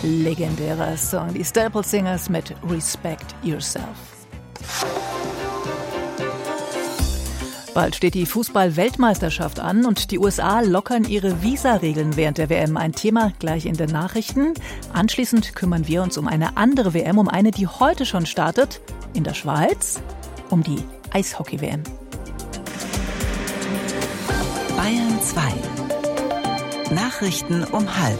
legendärer Song. Die Staple Singers mit Respect Yourself. Bald steht die Fußball-Weltmeisterschaft an und die USA lockern ihre Visaregeln während der WM. Ein Thema gleich in den Nachrichten. Anschließend kümmern wir uns um eine andere WM, um eine, die heute schon startet, in der Schweiz, um die Eishockey-WM. Bayern 2. Nachrichten um 12:30.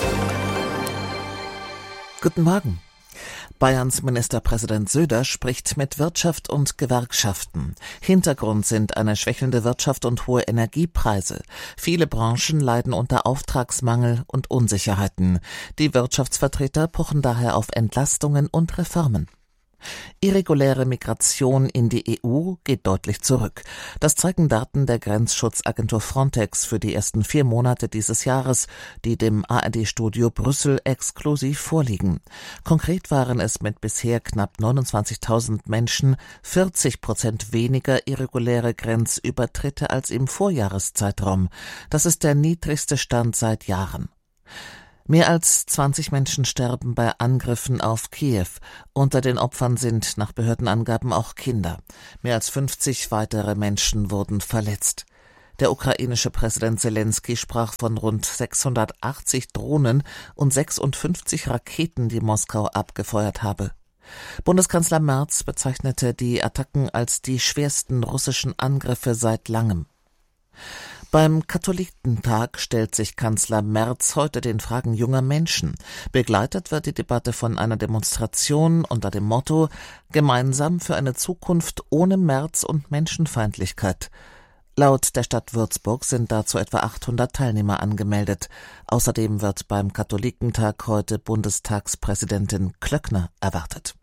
Guten Morgen. Bayerns Ministerpräsident Söder spricht mit Wirtschaft und Gewerkschaften. Hintergrund sind eine schwächelnde Wirtschaft und hohe Energiepreise. Viele Branchen leiden unter Auftragsmangel und Unsicherheiten. Die Wirtschaftsvertreter pochen daher auf Entlastungen und Reformen. Irreguläre Migration in die EU geht deutlich zurück. Das zeigen Daten der Grenzschutzagentur Frontex für die ersten 4 Monate dieses Jahres, die dem ARD-Studio Brüssel exklusiv vorliegen. Konkret waren es mit bisher knapp 29.000 Menschen 40% weniger irreguläre Grenzübertritte als im Vorjahreszeitraum. Das ist der niedrigste Stand seit Jahren. Mehr als 20 Menschen sterben bei Angriffen auf Kiew. Unter den Opfern sind nach Behördenangaben auch Kinder. Mehr als 50 weitere Menschen wurden verletzt. Der ukrainische Präsident Selenskyj sprach von rund 680 Drohnen und 56 Raketen, die Moskau abgefeuert habe. Bundeskanzler Merz bezeichnete die Attacken als die schwersten russischen Angriffe seit langem. Beim Katholikentag stellt sich Kanzler Merz heute den Fragen junger Menschen. Begleitet wird die Debatte von einer Demonstration unter dem Motto »Gemeinsam für eine Zukunft ohne Merz und Menschenfeindlichkeit«. Laut der Stadt Würzburg sind dazu etwa 800 Teilnehmer angemeldet. Außerdem wird beim Katholikentag heute Bundestagspräsidentin Klöckner erwartet.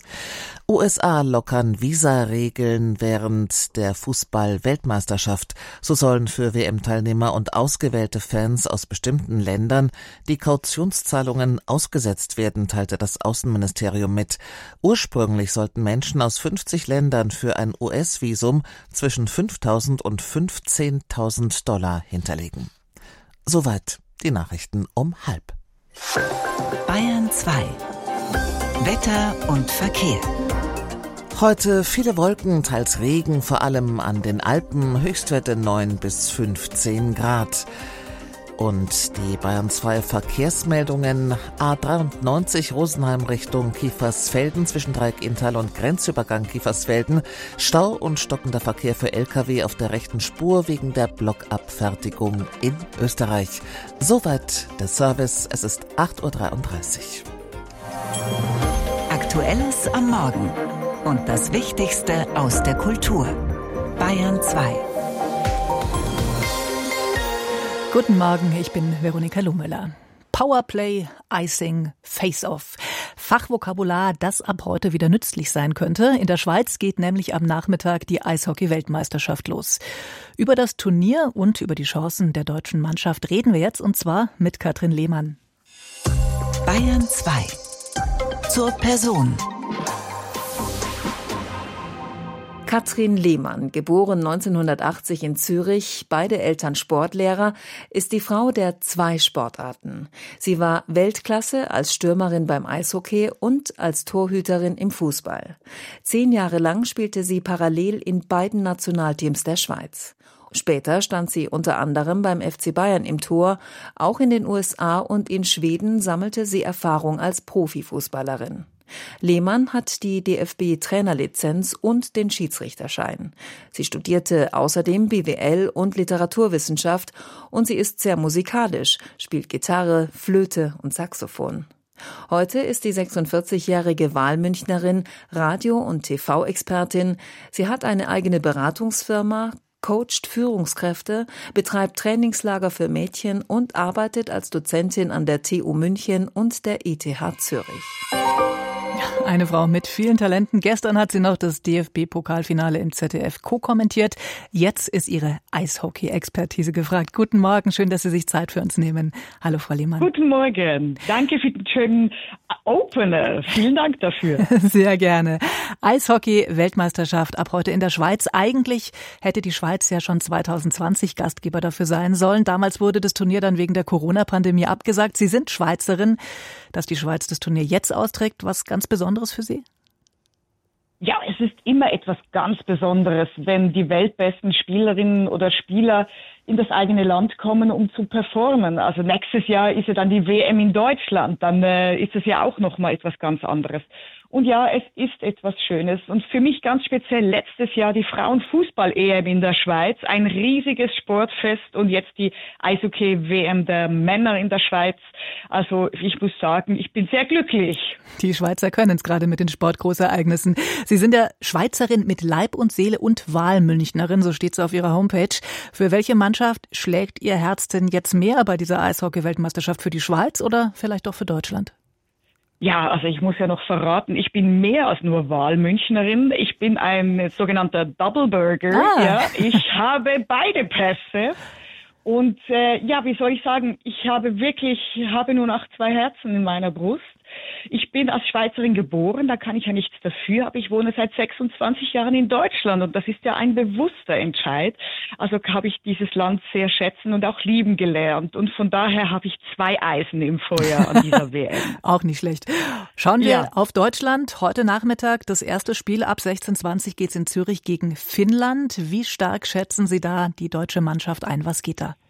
USA lockern Visaregeln während der Fußball-Weltmeisterschaft. So sollen für WM-Teilnehmer und ausgewählte Fans aus bestimmten Ländern die Kautionszahlungen ausgesetzt werden, teilte das Außenministerium mit. Ursprünglich sollten Menschen aus 50 Ländern für ein US-Visum zwischen $5.000 und $15.000 hinterlegen. Soweit die Nachrichten um 12:30. Bayern 2. Wetter und Verkehr. Heute viele Wolken, teils Regen, vor allem an den Alpen, Höchstwerte 9 bis 15 Grad. Und die Bayern 2 Verkehrsmeldungen: A93 Rosenheim Richtung Kiefersfelden zwischen Dreieck-Inntal und Grenzübergang Kiefersfelden. Stau und stockender Verkehr für Lkw auf der rechten Spur wegen der Blockabfertigung in Österreich. Soweit der Service. Es ist 8:33 Uhr. Aktuelles am Morgen und das Wichtigste aus der Kultur. Bayern 2. Guten Morgen, ich bin Veronika Lohmüller. Powerplay, Icing, Face-Off. Fachvokabular, das ab heute wieder nützlich sein könnte. In der Schweiz geht nämlich am Nachmittag die Eishockey-Weltmeisterschaft los. Über das Turnier und über die Chancen der deutschen Mannschaft reden wir jetzt, und zwar mit Katrin Lehmann. Bayern 2. Zur Person. Katrin Lehmann, geboren 1980 in Zürich, beide Eltern Sportlehrer, ist die Frau der 2 Sportarten. Sie war Weltklasse als Stürmerin beim Eishockey und als Torhüterin im Fußball. 10 Jahre lang spielte sie parallel in beiden Nationalteams der Schweiz. Später stand sie unter anderem beim FC Bayern im Tor. Auch in den USA und in Schweden sammelte sie Erfahrung als Profifußballerin. Lehmann hat die DFB-Trainerlizenz und den Schiedsrichterschein. Sie studierte außerdem BWL und Literaturwissenschaft und sie ist sehr musikalisch, spielt Gitarre, Flöte und Saxophon. Heute ist die 46-jährige Wahlmünchnerin Radio- und TV-Expertin. Sie hat eine eigene Beratungsfirma, coacht Führungskräfte, betreibt Trainingslager für Mädchen und arbeitet als Dozentin an der TU München und der ETH Zürich. Eine Frau mit vielen Talenten. Gestern hat sie noch das DFB-Pokalfinale im ZDF co-kommentiert. Jetzt ist ihre Eishockey-Expertise gefragt. Guten Morgen, schön, dass Sie sich Zeit für uns nehmen. Hallo, Frau Lehmann. Guten Morgen. Danke für den schönen Opener. Vielen Dank dafür. Sehr gerne. Eishockey-Weltmeisterschaft ab heute in der Schweiz. Eigentlich hätte die Schweiz ja schon 2020 Gastgeber dafür sein sollen. Damals wurde das Turnier dann wegen der Corona-Pandemie abgesagt. Sie sind Schweizerin. Dass die Schweiz das Turnier jetzt austrägt, was ganz Besonderes für Sie? Ja, es ist immer etwas ganz Besonderes, wenn die weltbesten Spielerinnen oder Spieler in das eigene Land kommen, um zu performen. Also nächstes Jahr ist ja dann die WM in Deutschland, dann ist es ja auch nochmal etwas ganz anderes. Und ja, es ist etwas Schönes. Und für mich ganz speziell letztes Jahr die Frauenfußball-EM in der Schweiz. Ein riesiges Sportfest und jetzt die Eishockey-WM der Männer in der Schweiz. Also ich muss sagen, ich bin sehr glücklich. Die Schweizer können es gerade mit den Sportgroßereignissen. Sie sind ja Schweizerin mit Leib und Seele und Wahlmünchnerin, so steht es auf Ihrer Homepage. Für welche Mannschaft schlägt Ihr Herz denn jetzt mehr bei dieser Eishockey-Weltmeisterschaft? Für die Schweiz oder vielleicht auch für Deutschland? Ja, also ich muss ja noch verraten, ich bin mehr als nur Wahlmünchnerin. Ich bin ein sogenannter Double Burger. Ja, ich habe beide Pässe. Und ja, wie soll ich sagen, ich habe nur noch 2 Herzen in meiner Brust. Ich bin als Schweizerin geboren, da kann ich ja nichts dafür, aber ich wohne seit 26 Jahren in Deutschland und das ist ja ein bewusster Entscheid. Also habe ich dieses Land sehr schätzen und auch lieben gelernt und von daher habe ich 2 Eisen im Feuer an dieser WM. Auch nicht schlecht. Schauen wir auf Deutschland. Heute Nachmittag das erste Spiel ab 16:20 geht's in Zürich gegen Finnland. Wie stark schätzen Sie da die deutsche Mannschaft ein? Was geht da?